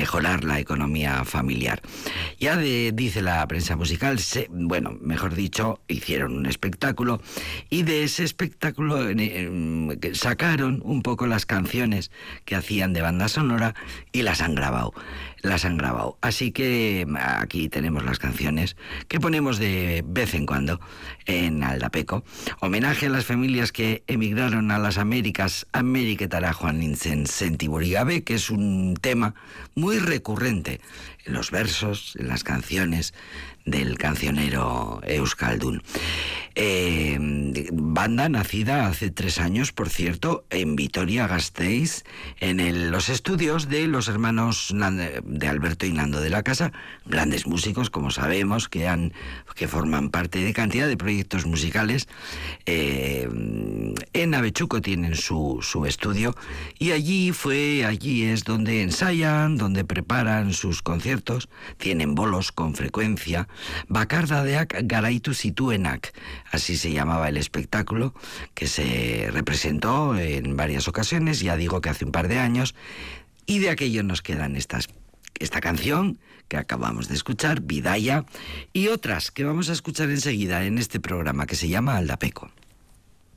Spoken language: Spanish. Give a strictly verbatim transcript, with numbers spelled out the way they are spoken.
mejorar la economía familiar. Ya de, dice la prensa musical, se, bueno, mejor dicho, hicieron un espectáculo y de ese espectáculo eh, eh, sacaron un poco las canciones que hacían de banda sonora y las han grabado. Las han grabado. Así que aquí tenemos las canciones que ponemos de vez en cuando en Aldapeco. Homenaje a las familias que emigraron a las Américas, Ameriketara joan nintzen sentibori gabe, que es un tema muy recurrente en los versos, en las canciones del cancionero euskaldun. Eh, banda nacida hace tres años, por cierto, en Vitoria-Gasteiz, en el, los estudios de los hermanos de Alberto y Nando de la Casa, grandes músicos, como sabemos, que han que forman parte de cantidad de proyectos musicales. Eh, en Avechuco tienen su, su estudio y allí fue, allí es donde ensayan, donde preparan sus conciertos, tienen bolos con frecuencia. Bakardadeak garaitu zituenak, así se llamaba el espectáculo, que se representó en varias ocasiones, ya digo que hace un par de años, y de aquello nos quedan estas, esta canción que acabamos de escuchar, Bidaya, y otras que vamos a escuchar enseguida en este programa que se llama Aldapeco.